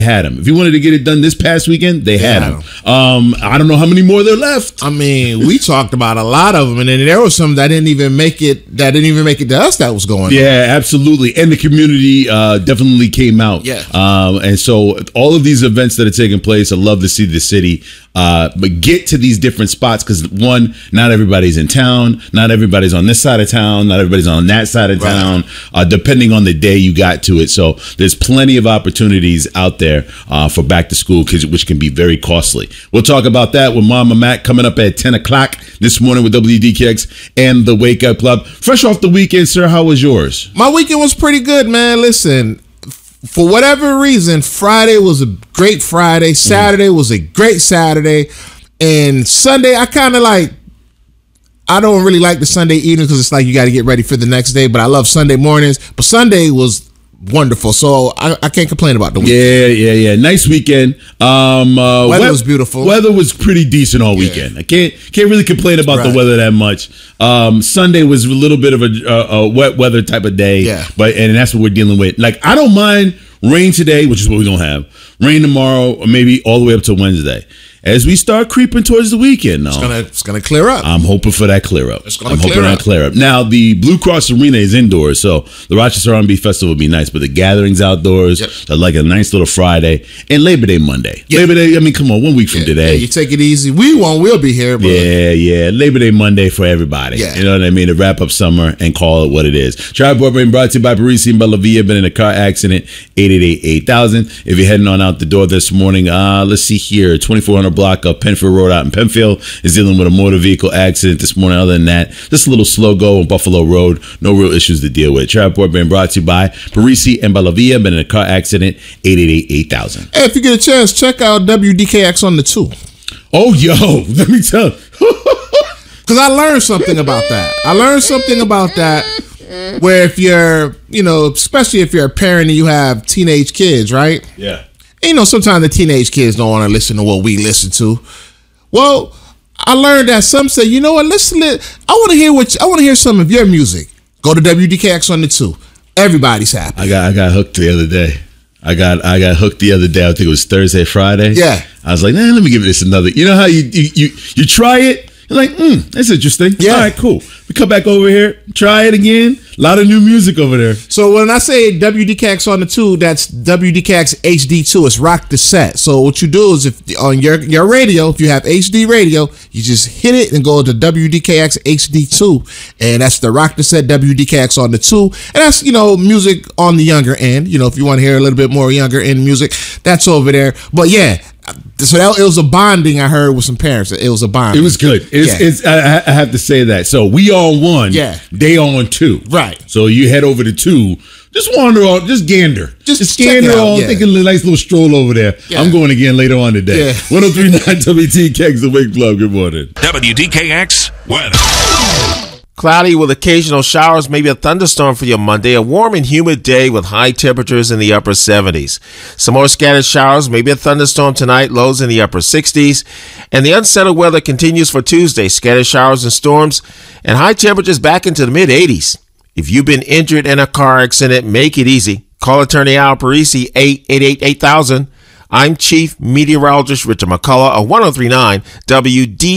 had them. If you wanted to get it done this past weekend, they had them. I don't know how many more there left. I mean, we talked about a lot of them, and then there was some that didn't even make it. That didn't even make it to us. That was going on. Yeah, absolutely. And the community definitely came out. Yeah. And so all of these events that are taking place, I love to see the city. But get to these different spots because one, not everybody's in town. Not everybody's on this side of town. Not everybody's on that side of town. Depending on the day you got to it. So there's plenty of opportunities out there for back to school, which can be very costly. We'll talk about that with Mama Mac coming up at 10 o'clock this morning with WDKX and the Wake Up Club. Fresh off the weekend, sir, how was yours? My weekend was pretty good, man. Listen, for whatever reason, Friday was a great Friday. Saturday was a great Saturday. And Sunday, I don't really like the Sunday evenings because it's like you got to get ready for the next day. But I love Sunday mornings. But Sunday was wonderful, so I can't complain about the weekend. Yeah. Nice weekend. Weather was beautiful. Weather was pretty decent all weekend. I can't really complain about the weather that much. Sunday was a little bit of a wet weather type of day. Yeah. And that's what we're dealing with. Like, I don't mind rain today, which is what we don't have. Rain tomorrow, or maybe all the way up to Wednesday. As we start creeping towards the weekend, it's gonna clear up. I'm hoping for that clear up. I'm hoping that clear up. Now, the Blue Cross Arena is indoors, so the Rochester R&B Festival would be nice, but the gathering's outdoors, like a nice little Friday, and Labor Day Monday. Yep. Labor Day, I mean, come on, 1 week from today. Yeah, you take it easy. We'll be here. But Yeah. Labor Day Monday for everybody. Yeah. You know what I mean? To wrap up summer and call it what it is. Tribe Board being brought to you by Parisi and Bellavia. Been in a car accident, 888-8000. If you're heading on out the door this morning, let's see here, 2400 block of Penfield Road out in Penfield is dealing with a motor vehicle accident this morning. Other than that, just a little slow go on Buffalo Road. No real issues to deal with. Tribe Board being brought to you by Parisi and Bellavia. Been in a car accident, 888-8000. Hey, if you get a chance, check out WDKX on the 2. Oh, yo, let me tell you. Because I learned something about that. Where if you're, especially if you're a parent and you have teenage kids, right? Yeah. And, sometimes the teenage kids don't want to listen to what we listen to. Well, I learned that some say, you know what, I want to hear some of your music. Go to WDKX on the 2. Everybody's happy. I got hooked the other day. I got hooked the other day. I think it was Thursday, Friday. Yeah. I was like, let me give this another. You know how you try it? You're like, that's interesting. Yeah. All right, cool. We come back over here, try it again. A lot of new music over there. So when I say WDKX on the 2, that's WDKX HD2. It's Rock the Set. So what you do is if on your radio, if you have HD radio, you just hit it and go to WDKX HD2. And that's the Rock the Set WDKX on the 2. And that's, music on the younger end. If you want to hear a little bit more younger end music, that's over there. But yeah, so it was a bonding I heard with some parents. It was a bonding. It was good. I have to say that. So we on 1, they on 2. Right. So you head over to 2. Just wander on, just gander. Just gander on, thinking a nice little stroll over there. Yeah. I'm going again later on today. Yeah. 103.9 WDKX, the Wake Club. Good morning. WDKX weather. Cloudy with occasional showers, maybe a thunderstorm for your Monday. A warm and humid day with high temperatures in the upper 70s. Some more scattered showers, maybe a thunderstorm tonight, lows in the upper 60s. And the unsettled weather continues for Tuesday. Scattered showers and storms and high temperatures back into the mid 80s. If you've been injured in a car accident, make it easy. Call attorney Al Parisi, 888-8000. I'm Chief Meteorologist Richard McCullough of 103.9 WD.